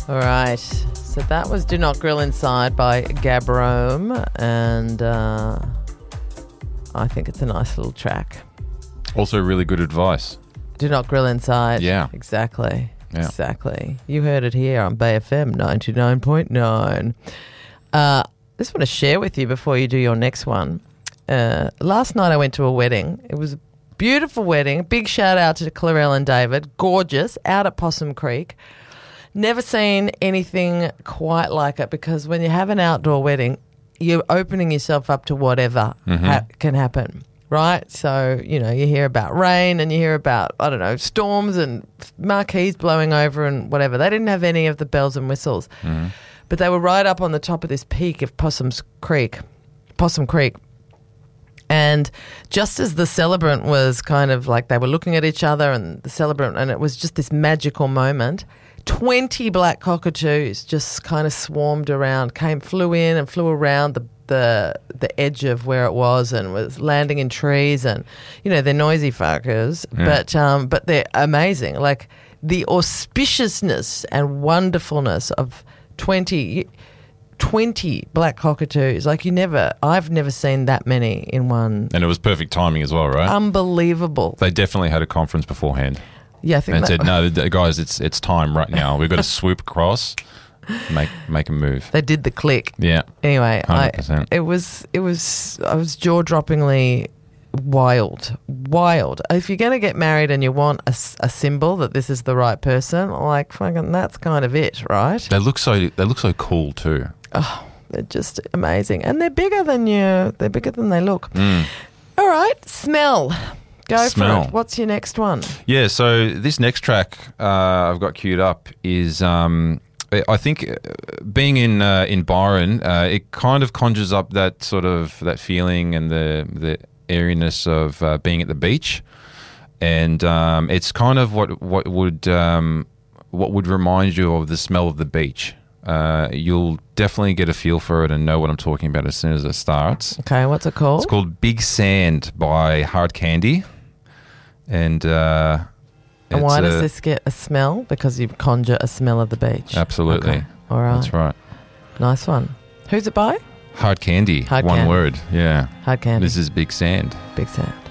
All right. So that was Do Not Grill Inside by Gabrome, and I think it's a nice little track. Also really good advice. Do not grill inside. Yeah. Exactly. Yeah. Exactly. You heard it here on Bay FM 99.9. I just want to share with you before you do your next one. Last night I went to a wedding. It was a beautiful wedding. Big shout out to Clarelle and David. Gorgeous. Out at Possum Creek. Never seen anything quite like it, because when you have an outdoor wedding, you're opening yourself up to whatever can happen. Right? So, you hear about rain and you hear about, I don't know, storms and marquees blowing over and whatever. They didn't have any of the bells and whistles. Mm-hmm. But they were right up on the top of this peak of Possum Creek. And just as the celebrant was kind of like, they were looking at each other and the celebrant, and it was just this magical moment, 20 black cockatoos just kind of swarmed around, flew in and flew around the edge of where it was, and was landing in trees, and they're noisy fuckers, but they're amazing. Like the auspiciousness and wonderfulness of 20 black cockatoos. Like I've never seen that many in one. And it was perfect timing as well, right? Unbelievable. They definitely had a conference beforehand. Yeah, I think and said, no, guys, it's time right now. We've got to swoop across. Make a move. They did the click. Yeah. Anyway, 100%. I was jaw-droppingly wild. If you're going to get married and you want a symbol that this is the right person, like fucking that's kind of it, right? They look so cool too. Oh, they're just amazing, and they're bigger than they look. All right, smell. Go for it. What's your next one? Yeah, so this next track I've got queued up is I think being in Byron, it kind of conjures up that sort of that feeling and the airiness of being at the beach, and it's kind of what would remind you of the smell of the beach. You'll definitely get a feel for it and know what I'm talking about as soon as it starts. Okay, what's it called? It's called Big Sand by Hard Candy, and why does this get a smell? Because you conjure a smell of the beach. Absolutely. Okay. All right. That's right. Nice one. Who's it by? Hard Candy. One word. Yeah. Hard Candy. This is Big Sand. Big Sand.